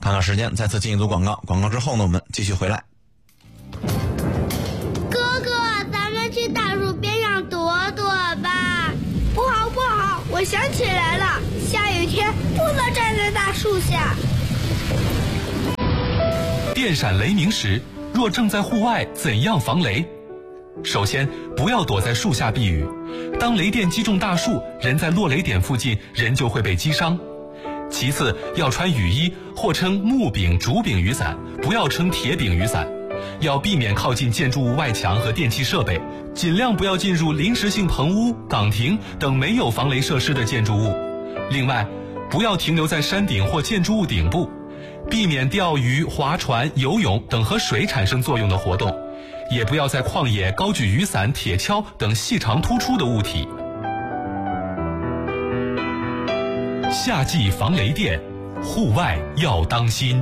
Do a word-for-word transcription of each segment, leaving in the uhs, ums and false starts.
看到时间，再次进一组广告。广告之后呢，我们继续回来。 哥哥，咱们去大树边上躲躲吧。不好不好，我想起来了，下雨天不能站在大树下。 电闪雷鸣时，若正在户外，怎样防雷？首先，不要躲在树下避雨。当雷电击中大树，人在落雷点附近，人就会被击伤。其次，要穿雨衣或撑木柄、竹柄雨伞，不要撑铁柄雨伞。要避免靠近建筑物外墙和电气设备，尽量不要进入临时性棚屋、岗亭等没有防雷设施的建筑物。另外，不要停留在山顶或建筑物顶部，避免钓鱼、划船、游泳等和水产生作用的活动，也不要在旷野高举雨伞、铁锹等细长突出的物体。夏季防雷电，户外要当心。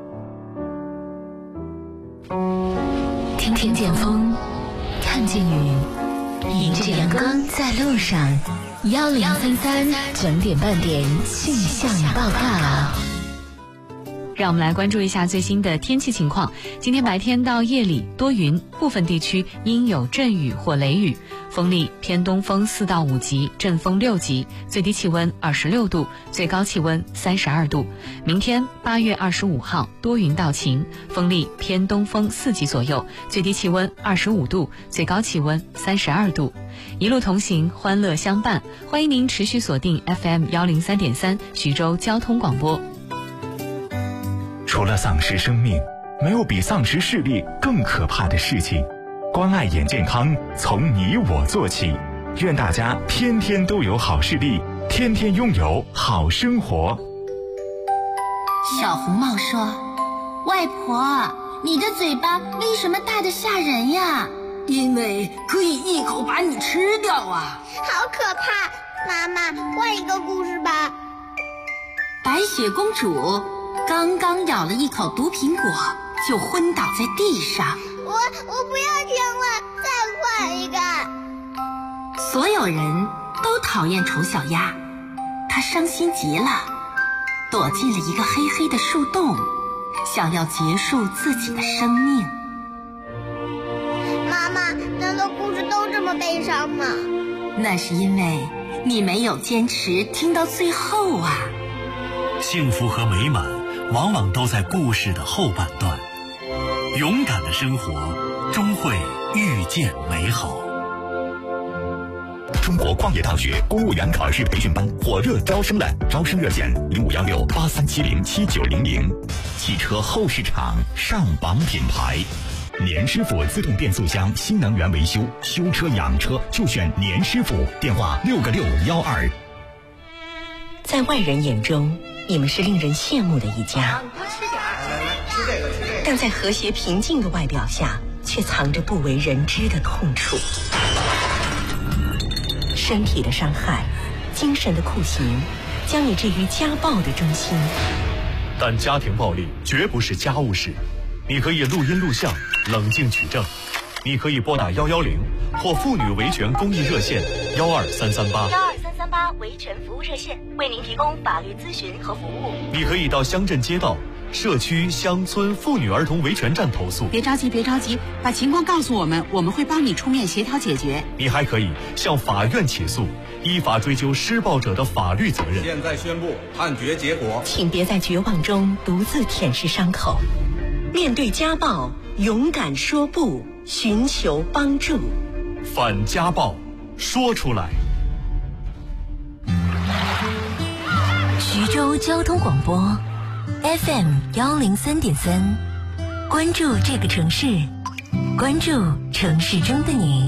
听听见风，看见雨，迎着阳光在路上。幺零三三整点半点气象报告。 让我们来关注一下最新的天气情况。今天白天到夜里多云，部分地区应有阵雨或雷雨，风力偏东风四到五级，阵风六级，最低气温二十六度，最高气温三十二度。明天八月二十五号多云到晴，风力偏东风四级左右，最低气温二十五度，最高气温三十二度。一路同行，欢乐相伴，欢迎您持续锁定 F M 幺零三点三徐州交通广播。 除了丧失生命，没有比丧失视力更可怕的事情。关爱眼健康，从你我做起。愿大家天天都有好视力，天天拥有好生活。 小红帽说：“外婆，你的嘴巴为什么大得吓人呀？” 因为可以一口把你吃掉啊！ 好可怕！妈妈，换一个故事吧。 白雪公主刚刚咬了一口毒苹果，就昏倒在地上。 我我不要听了，再换一个。 所有人都讨厌丑小鸭，她伤心极了，躲进了一个黑黑的树洞，想要结束自己的生命。 妈妈，难道故事都这么悲伤吗？ 那是因为你没有坚持听到最后啊。 幸福和美满往往都在故事的后半段，勇敢的生活终会遇见美好。 中国矿业大学公务员考试培训班火热招生了，招生热线零五幺六八三七零七九零零。汽车后市场上榜品牌，年师傅自动变速箱新能源维修，修车养车就选年师傅，电话六个六幺二。 在外人眼中，你们是令人羡慕的一家，但在和谐平静的外表下，却藏着不为人知的痛楚。身体的伤害，精神的酷刑，将你置于家暴的中心。 但家庭暴力绝不是家务事，你可以录音录像，冷静取证。你可以拨打幺幺零或妇女维权公益热线幺二三三八。 幺二三三八维权服务热线为您提供法律咨询和服务。 你可以到乡镇街道、社区、乡村妇女儿童维权站投诉。 别着急，别着急，把情况告诉我们，我们会帮你出面协调解决。 你还可以向法院起诉，依法追究施暴者的法律责任。 现在宣布判决结果， 请别在绝望中独自舔舐伤口，面对家暴，勇敢说不，寻求帮助。 反家暴，说出来。 徐州交通广播 F M 幺零三点三，关注这个城市，关注城市中的你。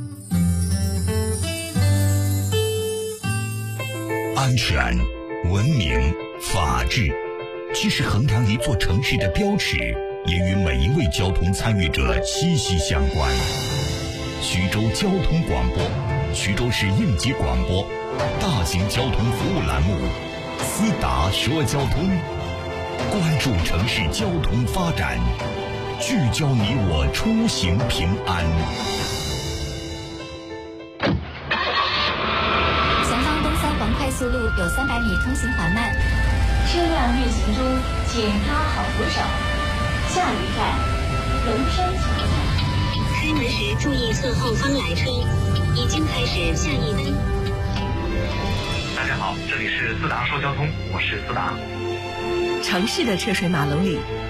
安全、文明、法治，既是衡量一座城市的标尺，也与每一位交通参与者息息相关。徐州交通广播，徐州市应急广播，大型交通服务栏目，思达说交通，关注城市交通发展，聚焦你我出行平安。 前方东三环快速路有三百米通行缓慢，车辆运运行中，请抓好扶手。下一站，龙山桥站。 开门时注意侧后方来车，已经开始下一门。 大家好，这里是思达说交通，我是思达。 城市的车水马龙里，